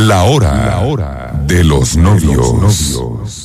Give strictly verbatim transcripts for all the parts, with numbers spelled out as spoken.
La hora, la hora de los novios. De los novios.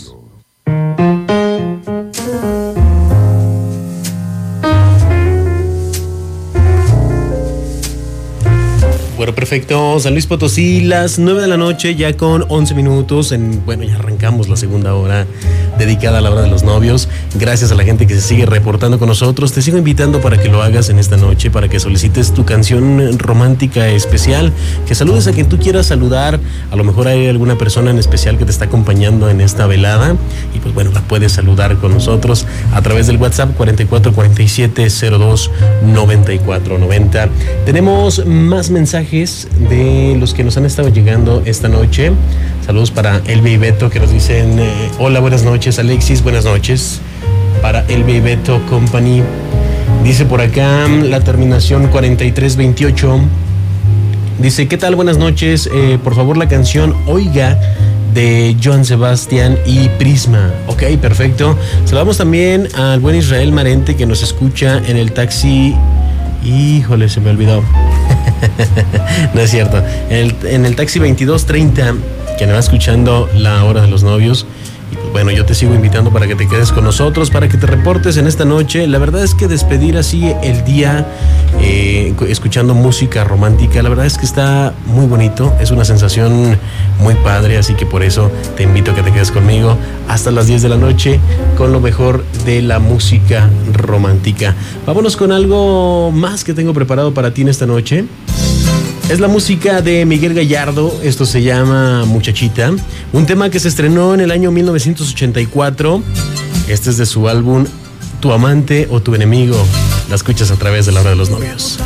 Bueno, perfecto. San Luis Potosí, las nueve de la noche, ya con once minutos. En, bueno, ya arrancamos la segunda hora dedicada a la hora de los novios. Gracias a la gente que se sigue reportando con nosotros. Te sigo invitando para que lo hagas en esta noche, para que solicites tu canción romántica especial, que saludes a quien tú quieras saludar. A lo mejor hay alguna persona en especial que te está acompañando en esta velada y pues bueno, la puedes saludar con nosotros a través del WhatsApp cuarenta y cuatro cuarenta y siete cero dos noventa y cuatro noventa. Tenemos más mensajes de los que nos han estado llegando esta noche. Saludos para Elvia y Beto, que nos dicen eh, hola, buenas noches Alexis, buenas noches para Elvia y Beto Company. Dice por acá la terminación cuarenta y tres veintiocho, dice ¿qué tal? Buenas noches, eh, por favor la canción Oiga de Joan Sebastián y Prisma. Ok, perfecto. Saludamos también al buen Israel Marente, que nos escucha en el taxi. Híjole, se me olvidó. No es cierto. En el, en el taxi veintidós treinta, que nos va escuchando la hora de los novios. Y pues bueno, yo te sigo invitando para que te quedes con nosotros, para que te reportes en esta noche. La verdad es que despedir así el día eh, escuchando música romántica, la verdad es que está muy bonito. Es una sensación muy padre, así que por eso te invito a que te quedes conmigo hasta las diez de la noche con lo mejor de la música romántica. Vámonos con algo más que tengo preparado para ti en esta noche. Es la música de Miguel Gallardo, esto se llama Muchachita, un tema que se estrenó en el año mil novecientos ochenta y cuatro. Este es de su álbum Tu amante o tu enemigo. La escuchas a través de la hora de los novios.